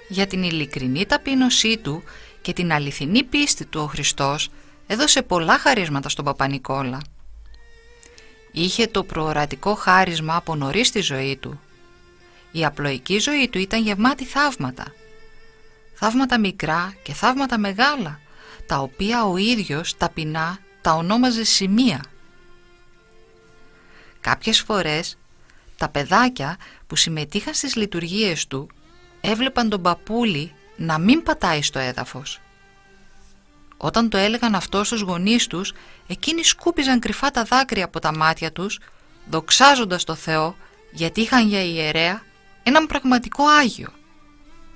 Για την ειλικρινή ταπείνωσή του και την αληθινή πίστη του ο Χριστός έδωσε πολλά χαρίσματα στον Παπα-Νικόλα. Είχε το προορατικό χάρισμα από νωρίς στη ζωή του. Η απλοϊκή ζωή του ήταν γεμάτη θαύματα. Θαύματα μικρά και θαύματα μεγάλα, τα οποία ο ίδιος ταπεινά τα ονόμαζε σημεία. Κάποιες φορές τα παιδάκια που συμμετείχαν στις λειτουργίες του έβλεπαν τον παππούλη να μην πατάει στο έδαφος. Όταν το έλεγαν αυτό στους γονείς τους, εκείνοι σκούπιζαν κρυφά τα δάκρυα από τα μάτια τους, δοξάζοντας το Θεό γιατί είχαν για ιερέα έναν πραγματικό Άγιο.